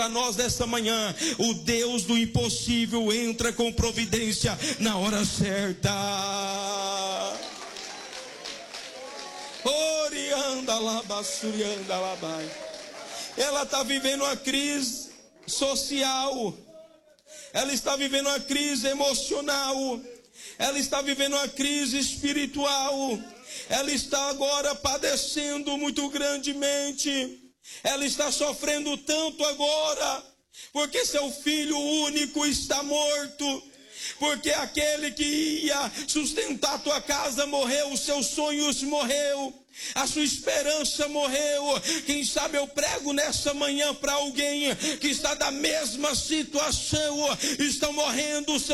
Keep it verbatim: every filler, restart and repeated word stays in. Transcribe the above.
Para nós nessa manhã, o Deus do impossível entra com providência na hora certa. Orianda lá, basurianda lá, vai. Ela está vivendo uma crise social, ela está vivendo uma crise emocional, ela está vivendo uma crise espiritual, ela está agora padecendo muito grandemente. Ela está sofrendo tanto agora, porque seu filho único está morto, porque aquele que ia sustentar a tua casa morreu, os seus sonhos morreu, a sua esperança morreu. Quem sabe eu prego nessa manhã para alguém que está da mesma situação, estão morrendo os seus